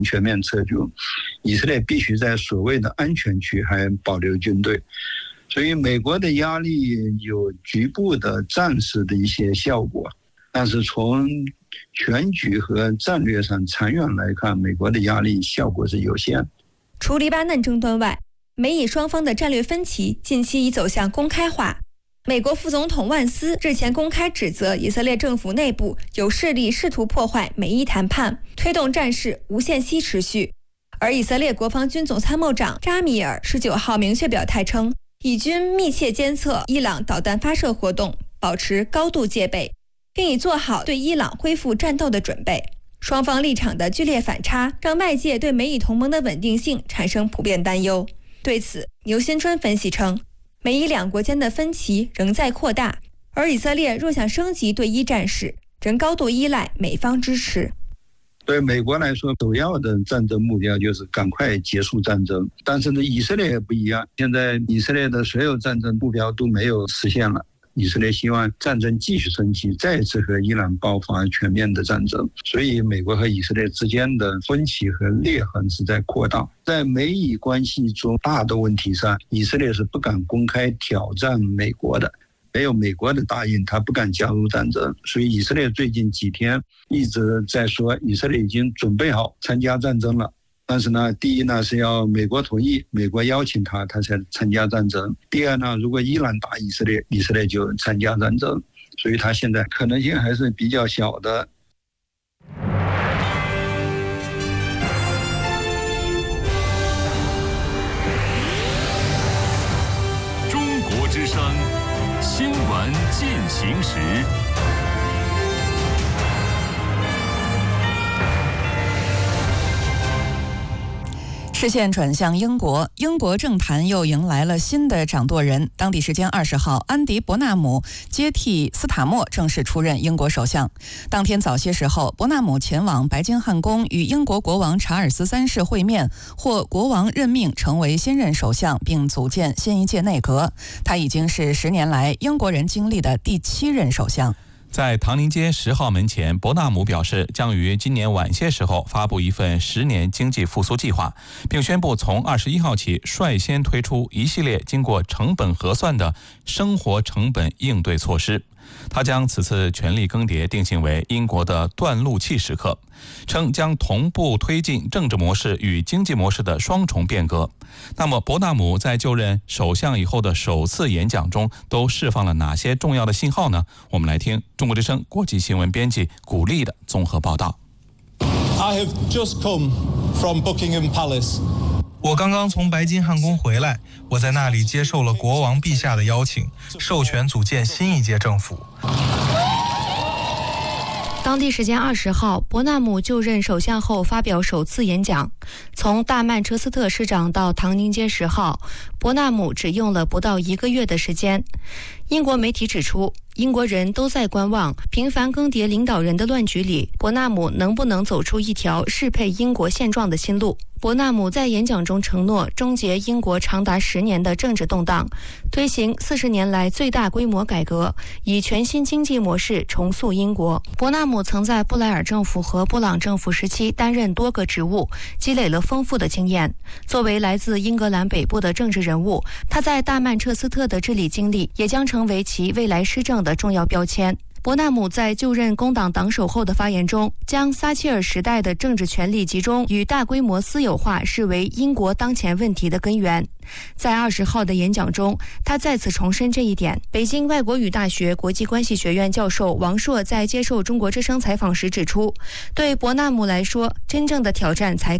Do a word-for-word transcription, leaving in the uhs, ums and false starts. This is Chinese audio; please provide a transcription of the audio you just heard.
全面撤军，以色列必须在所谓的安全区还保留军队。所以美国的压力有局部的暂时的一些效果，但是从全局和战略上长远来看，美国的压力效果是有限。 除黎巴嫩争端外，美以双方的战略分歧近期已走向公开化。美国副总统万斯日前公开指责以色列政府内部有势力试图破坏美伊谈判，推动战事无限期持续。而以色列国防军总参谋长扎米尔十九号明确表态称，以军密切监测伊朗导弹发射活动，保持高度戒备，并已做好对伊朗恢复战斗的准备。双方立场的剧烈反差，让外界对美以同盟的稳定性产生普遍担忧。对此，牛新春分析称，美以两国间的分歧仍在扩大，而以色列若想升级对伊战事，仍高度依赖美方支持。 对美国来说，首要的战争目标就是赶快结束战争。但是呢，以色列也不一样，现在以色列的所有战争目标都没有实现了。以色列希望战争继续升级，再次和伊朗爆发全面的战争。所以美国和以色列之间的分歧和裂痕是在扩大。在美以关系中大的问题上，以色列是不敢公开挑战美国的。没有美国的答应，他不敢加入战争。所以以色列最近几天一直在说，以色列已经准备好参加战争了。但是呢，第一呢是要美国同意，美国邀请他，他才参加战争。第二呢，如果伊朗打以色列，以色列就参加战争。所以他现在可能性还是比较小的。 中国之声新闻进行时。 视线转向英国，英国政坛又迎来了新的掌舵人。当地时间二十号，安迪·伯纳姆接替斯塔默正式出任英国首相。当天早些时候，伯纳姆前往白金汉宫与英国国王查尔斯三世会面，获国王任命成为新任首相，并组建新一届内阁。他已经是十年来英国人经历的第七任首相。 在唐宁街十号门前，伯纳姆表示将于今年晚些时候发布一份十年经济复苏计划，并宣布从二十一号起率先推出一系列经过成本核算的生活成本应对措施。他将此次权力更迭定性为英国的断路器时刻，称将同步推进政治模式与经济模式的双重变革。那么伯纳姆在就任首相以后的首次演讲中都释放了哪些重要的信号呢？我们来听中国之声国际新闻编辑古丽的综合报道。 I have just come from Buckingham Palace. 我刚刚从白金汉宫回来，我在那里接受了国王陛下的邀请，授权组建新一届政府。 当地时间二十号，伯纳姆就任首相后发表首次演讲。从大曼彻斯特市长到唐宁街十号，伯纳姆只用了不到一个月的时间。英国媒体指出，英国人都在观望频繁更迭领导人的乱局里，伯纳姆能不能走出一条适配英国现状的新路。伯纳姆在演讲中承诺终结英国长达十年的政治动荡，推行四十年来最大规模改革，以全新经济模式重塑英国。伯纳姆曾在布莱尔政府和布朗政府时期担任多个职务，积累了丰富的经验。作为来自英格兰北部的政治人物，他在大曼彻斯特的治理经历也将成为其未来施政的重要标签。伯纳姆在就任工党党首后的发言中，将撒切尔时代的政治权力集中与大规模私有化视为英国当前问题的根源。在二十号的演讲中，他再次重申这一点。北京外国语大学国际关系学院教授王硕在接受中国之声采访时指出，对伯纳姆来说，真正的挑战才